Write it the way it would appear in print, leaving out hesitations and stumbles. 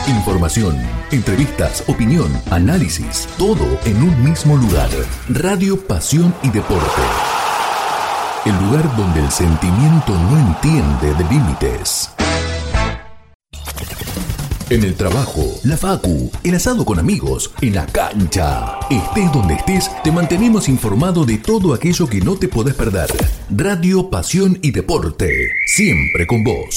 Información, entrevistas, opinión, análisis, todo en un mismo lugar. Radio Pasión y Deporte. El lugar donde el sentimiento no entiende de límites. En el trabajo, la facu, el asado con amigos, en la cancha. Estés donde estés, te mantenemos informado de todo aquello que no te podés perder. Radio Pasión y Deporte, siempre con vos.